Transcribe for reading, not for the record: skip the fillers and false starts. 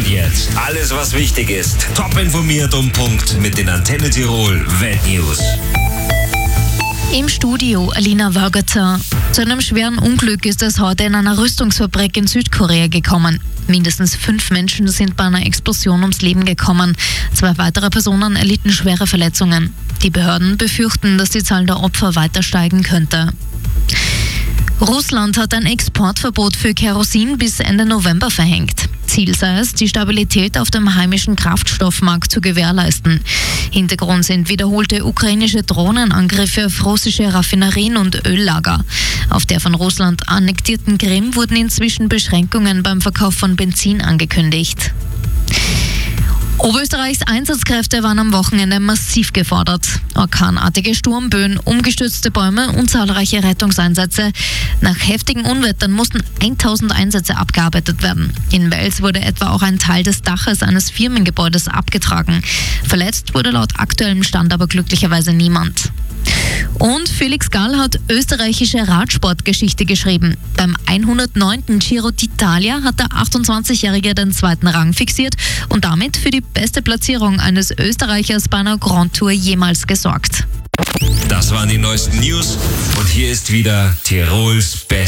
jetzt alles, was wichtig ist. Top informiert um Punkt mit den Antenne Tirol Weltnews. Im Studio Alina Wörgerter. Zu einem schweren Unglück ist es heute in einer Rüstungsfabrik in Südkorea gekommen. Mindestens 5 Menschen sind bei einer Explosion ums Leben gekommen. 2 weitere Personen erlitten schwere Verletzungen. Die Behörden befürchten, dass die Zahl der Opfer weiter steigen könnte. Russland hat ein Exportverbot für Kerosin bis Ende November verhängt. Ziel sei es, die Stabilität auf dem heimischen Kraftstoffmarkt zu gewährleisten. Hintergrund sind wiederholte ukrainische Drohnenangriffe auf russische Raffinerien und Öllager. Auf der von Russland annektierten Krim wurden inzwischen Beschränkungen beim Verkauf von Benzin angekündigt. Oberösterreichs Einsatzkräfte waren am Wochenende massiv gefordert. Orkanartige Sturmböen, umgestürzte Bäume und zahlreiche Rettungseinsätze. Nach heftigen Unwettern mussten 1000 Einsätze abgearbeitet werden. In Wels wurde etwa auch ein Teil des Daches eines Firmengebäudes abgetragen. Verletzt wurde laut aktuellem Stand aber glücklicherweise niemand. Und Felix Gall hat österreichische Radsportgeschichte geschrieben. Beim 109. Giro d'Italia hat der 28-Jährige den 2. Rang fixiert und damit für die beste Platzierung eines Österreichers bei einer Grand Tour jemals gesorgt. Das waren die neuesten News und hier ist wieder Tirols Best.